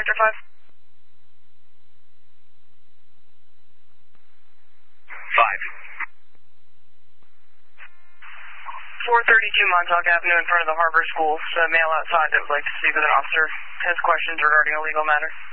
Sector 5. 432 Montauk Avenue in front of the Harbor School. The male outside that would like to speak with an officer has questions regarding a legal matter.